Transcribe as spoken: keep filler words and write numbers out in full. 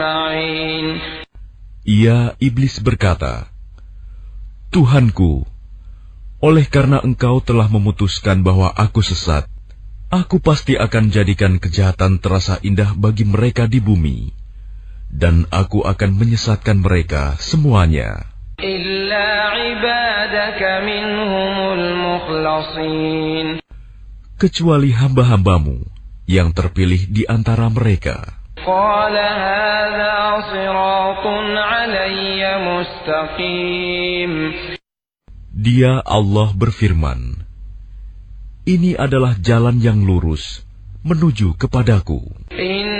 Ia, iblis berkata, Tuhanku, oleh karena engkau telah memutuskan bahwa aku sesat, aku pasti akan jadikan kejahatan terasa indah bagi mereka di bumi, dan aku akan menyesatkan mereka semuanya. Illa ibadaka minhumul mukhlasin. Kecuali hamba-hambamu yang terpilih di antara mereka. Qala hadza siratun alayya mustaqim. Dia, Allah, berfirman, ini adalah jalan yang lurus menuju kepadaku.